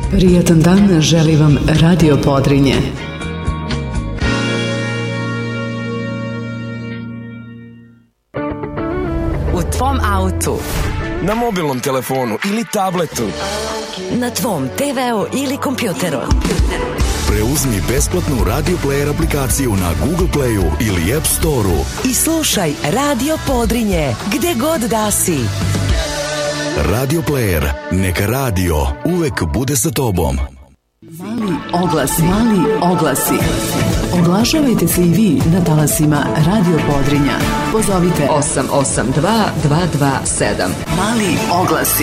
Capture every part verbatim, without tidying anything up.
Prijatan dan želi vam Radio Podrinje. U tvom autu, na mobilnom telefonu ili tabletu, na tvom te veu ili kompjuteru. Preuzmi besplatnu Radio Player aplikaciju na Google Playu ili App Storeu i slušaj Radio Podrinje gde god da si. Radio Player, neka radio uvek bude sa tobom. Mali oglasi, mali oglasi. Oglašavajte se i vi na talasima Radio Podrinja. Pozovite osam osam dva dva dva sedam. Mali oglasi.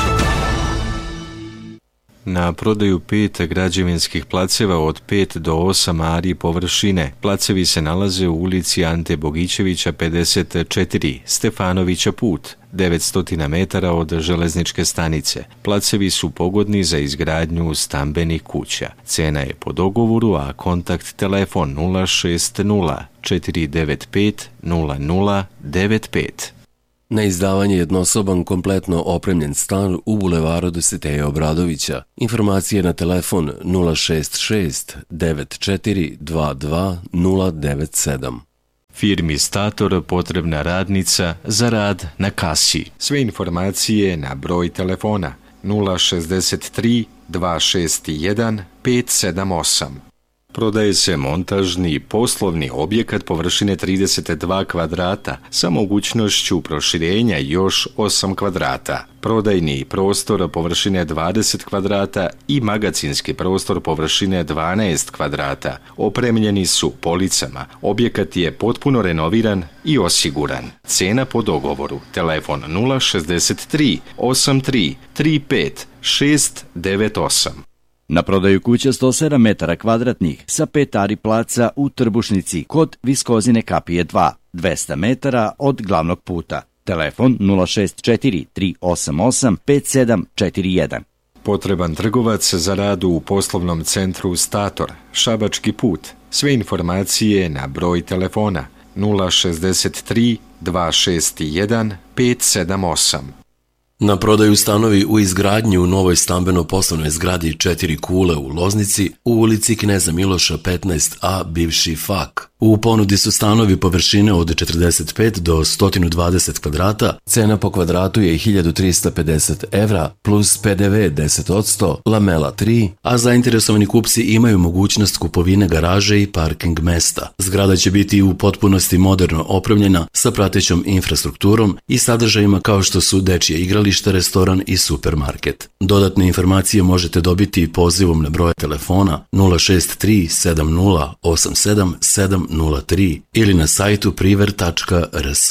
Na prodaju pet građevinskih placeva od pet do osam ari površine. Placevi se nalaze u ulici Ante Bogićevića pedeset četiri, Stefanovića put, devetsto metara od železničke stanice. Placevi su pogodni za izgradnju stambenih kuća. Cena je po dogovoru, a kontakt telefon nula šest nula četiri devet pet nula nula devet pet. Na izdavanje jednosoban kompletno opremljen stan u bulevaru Dositeja Obradovića. Informacije na telefon nula šest šest devet četiri dva dva nula devet sedam. Firmi Stator potrebna radnica za rad na kasi. Sve informacije na broj telefona nula šezdeset tri dva šest jedan pet sedam osam. Prodaje se montažni poslovni objekat površine trideset dva kvadrata sa mogućnošću proširenja još osam kvadrata. Prodajni prostor površine dvadeset kvadrata i magacinski prostor površine dvanaest kvadrata. Opremljeni su policama. Objekat je potpuno renoviran i osiguran. Cena po dogovoru. Telefon nula šezdeset tri osam tri tri pet šest devet osam. Na prodaju kuća sto sedam metara kvadratnih sa pet ari placa u Trbušnici kod Viskozine kapije dva, dvesta metara od glavnog puta. Telefon nula šest četiri tri osam osam pet sedam četiri jedan. Potreban trgovac za rad u poslovnom centru Stator, Šabački put. Sve informacije na broj telefona nula šezdeset tri dva šest jedan pet sedam osam. Na prodaju stanovi u izgradnji u novoj stambeno-poslovnoj zgradi četiri kule u Loznici u ulici Kneza Miloša petnaest a, bivši F A K. U ponudi su stanovi površine od četrdeset pet do sto dvadeset kvadrata, cena po kvadratu je hiljadu trista pedeset evra plus P D V deset posto, lamela tri, a zainteresovani kupci imaju mogućnost kupovine garaže i parking mesta. Zgrada će biti u potpunosti moderno opremljena sa pratećom infrastrukturom i sadržajima kao što su dečje igralište, restoran i supermarket. Dodatne informacije možete dobiti pozivom na broj telefona nula šest tri sedam nula osam sedam sedam nula tri ili na sajtu priver tačka r s.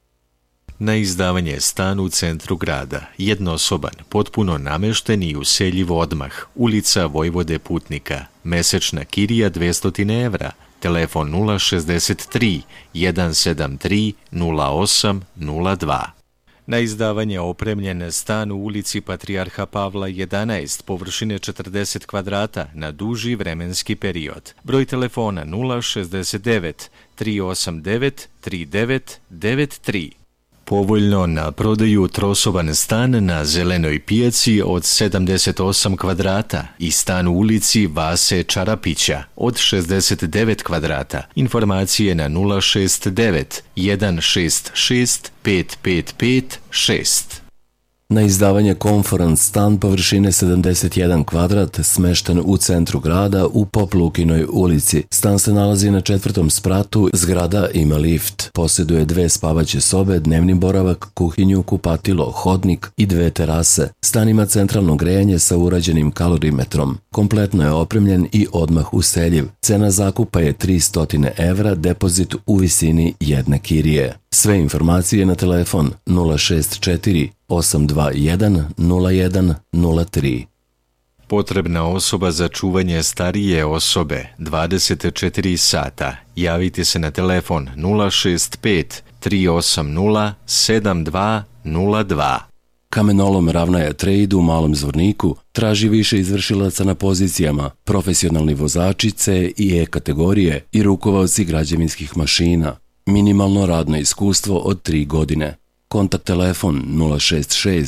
Na izdavanje stan u centru grada, jednosoban, potpuno namešten i useljiv odmah, ulica Vojvode Putnika, mesečna kirija dvesta evra, telefon nula šezdeset tri jedan sedam tri nula osam nula dva. Na izdavanje opremljen stan u ulici Patrijarha Pavla jedanaest, površine četrdeset kvadrata na duži vremenski period. Broj telefona nula šezdeset devet tri osam devet tri devet devet tri. Povoljno na prodaju trosoban stan na Zelenoj pijaci od sedamdeset osam kvadrata i stan u ulici Vase Čarapića od šezdeset devet kvadrata. Informacije na nula šest devet jedan šest šest pet pet pet šest. Na izdavanje komforan stan površine sedamdeset jedan kvadrat smešten u centru grada u Poplukinoj ulici. Stan se nalazi na četvrtom spratu, zgrada ima lift. Posjeduje dve spavaće sobe, dnevni boravak, kuhinju, kupatilo, hodnik i dve terase. Stan ima centralno grejanje sa urađenim kalorimetrom. Kompletno je opremljen i odmah useljiv. Cena zakupa je tristo evra, depozit u visini jedne kirije. Sve informacije na telefon nula šest četiri osam dva jedan nula jedan nula tri. Potrebna osoba za čuvanje starije osobe dvadeset četiri sata. Javite se na telefon nula šest pet tri osam nula sedam dva nula dva. Kamenolom Ravnaja Trade u Malom Zvorniku traži više izvršilaca na pozicijama, profesionalni vozači C i E kategorije i rukovaoci građevinskih mašina. Minimalno radno iskustvo od tri godine. Kontakt telefon nula šest šest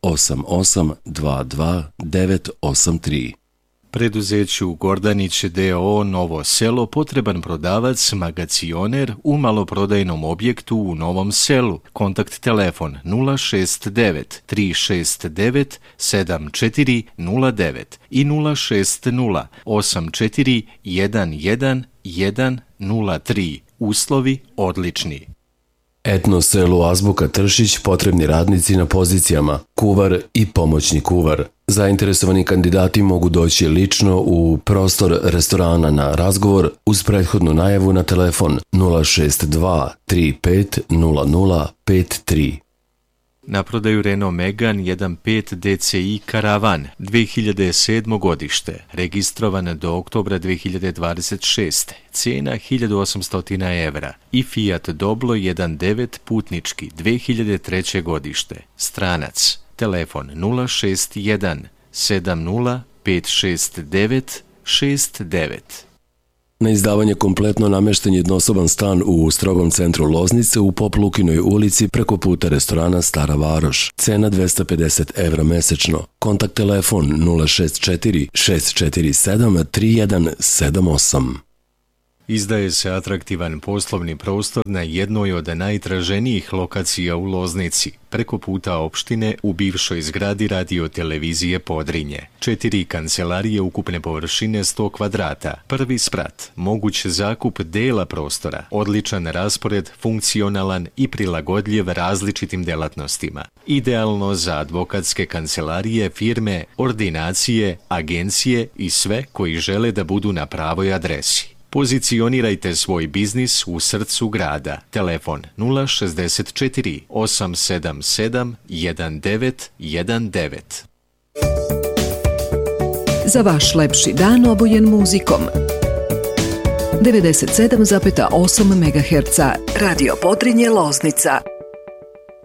osam osam dva dva devet osam tri. Preduzeću Gordanić d o o Novo Selo potreban prodavac magacioner u maloprodajnom objektu u Novom Selu. Kontakt telefon nula šest devet tri šest devet sedam četiri nula devet i nula šest nula osam četiri jedan jedan jedan nula tri. Uslovi odlični. Etno selu Azbuka Tršić potrebni radnici na pozicijama kuvar i pomoćni kuvar. Zainteresovani kandidati mogu doći lično u prostor restorana na razgovor uz prethodnu najavu na telefon nula šest dva tri pet nula nula pet tri. Na prodaju Renault Megane jedan pet D C I Karavan dve hiljade sedmo godište, registrovan do oktobra dve hiljade dvadeset šeste. Cijena hiljadu osamsto evra i Fiat Doblo jedan devet putnički dve hiljade treće godište. Stranac. Telefon nula šest jedan sedam nula pet šest devet šest devet. Na izdavanje kompletno namešten jednosoban stan u strogom centru Loznice u Pop Lukinoj ulici preko puta restorana Stara Varoš. Cena dvesta pedeset evra mesečno. Kontakt telefon nula šest četiri šest četiri sedam tri jedan sedam osam. Izdaje se atraktivan poslovni prostor na jednoj od najtraženijih lokacija u Loznici, preko puta opštine u bivšoj zgradi radio-televizije Podrinje. Četiri kancelarije ukupne površine sto kvadrata, prvi sprat, moguć zakup dela prostora, odličan raspored, funkcionalan i prilagodljiv različitim delatnostima. Idealno za advokatske kancelarije, firme, ordinacije, agencije i sve koji žele da budu na pravoj adresi. Pozicionirajte svoj biznis u srcu grada. Telefon nula šest četiri osam sedam sedam jedan devet jedan devet. Za vaš lepši dan obojen muzikom. devedeset sedam zarez osam megaherca Radio Podrinje Loznica.